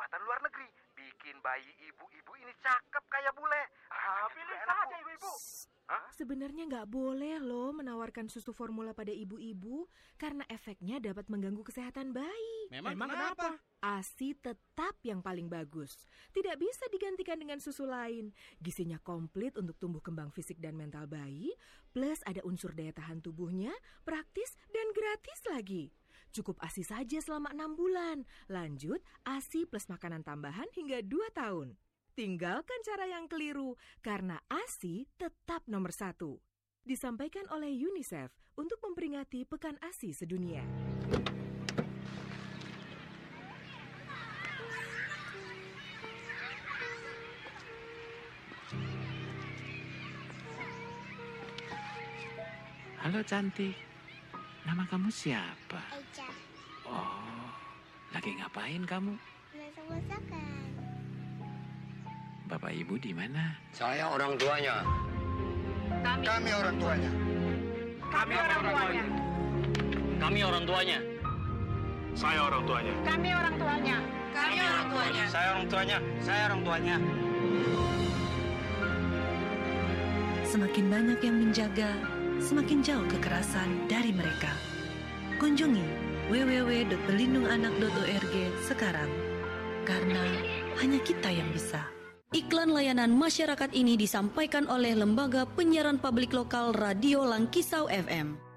buatan luar negeri. Bikin bayi ibu-ibu ini cakep kayak bule. Pilih saja ibu-ibu. Sebenarnya nggak boleh loh menawarkan susu formula pada ibu-ibu karena efeknya dapat mengganggu kesehatan bayi. Memang kenapa? ASI tetap yang paling bagus. Tidak bisa digantikan dengan susu lain. Gizinya komplit untuk tumbuh kembang fisik dan mental bayi, plus ada unsur daya tahan tubuhnya, praktis dan gratis lagi. Cukup ASI saja selama 6 bulan. Lanjut, ASI plus makanan tambahan hingga 2 tahun. Tinggalkan cara yang keliru, karena ASI tetap nomor 1. Disampaikan oleh UNICEF untuk memperingati Pekan ASI Sedunia. Halo cantik, nama kamu siapa? Eja. Oh, lagi ngapain kamu? Masak-masakan. Bapak ibu di mana? Saya orang tuanya. Kami orang tuanya. Kami orang tuanya. Kami orang tuanya. Saya orang tuanya. Kami orang tuanya. Kami orang tuanya. Saya orang tuanya. Saya orang tuanya. Semakin banyak yang menjaga, semakin jauh kekerasan dari mereka. Kunjungi www.pelindunganak.org sekarang. Karena hanya kita yang bisa. Iklan layanan masyarakat ini disampaikan oleh Lembaga Penyiaran Publik Lokal Radio Langkisau FM.